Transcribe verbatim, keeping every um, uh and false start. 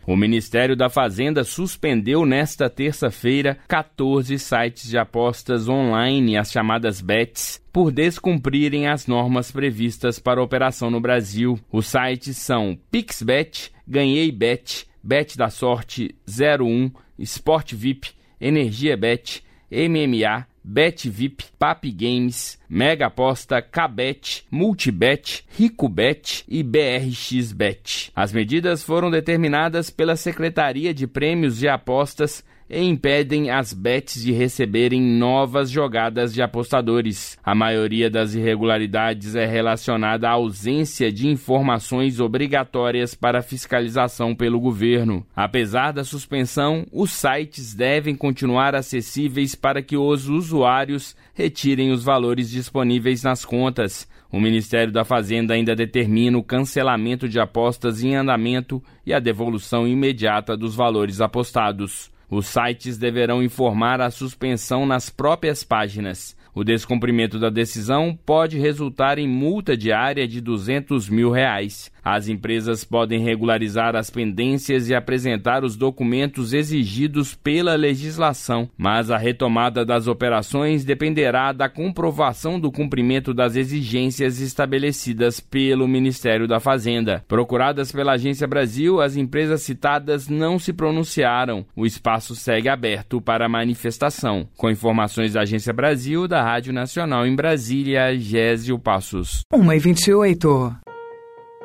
O Ministério da Fazenda suspendeu nesta terça-feira quatorze sites de apostas online, as chamadas bets, por descumprirem as normas previstas para a operação no Brasil. Os sites são PixBet, GanheiBet, Bet da Sorte, zero um, Sport V I P, Energia Bet, M M A, Bet V I P, Papi Games, Mega Aposta, Kbet, Multibet, RicoBet e B R X Bet. As medidas foram determinadas pela Secretaria de Prêmios e Apostas e impedem as bets de receberem novas jogadas de apostadores. A maioria das irregularidades é relacionada à ausência de informações obrigatórias para fiscalização pelo governo. Apesar da suspensão, os sites devem continuar acessíveis para que os usuários retirem os valores disponíveis nas contas. O Ministério da Fazenda ainda determina o cancelamento de apostas em andamento e a devolução imediata dos valores apostados. Os sites deverão informar a suspensão nas próprias páginas. O descumprimento da decisão pode resultar em multa diária de duzentos mil reais. As empresas podem regularizar as pendências e apresentar os documentos exigidos pela legislação, mas a retomada das operações dependerá da comprovação do cumprimento das exigências estabelecidas pelo Ministério da Fazenda. Procuradas pela Agência Brasil, as empresas citadas não se pronunciaram. O espaço segue aberto para manifestação. Com informações da Agência Brasil, da Rádio Nacional em Brasília, Gésio Passos. uma e vinte e oito.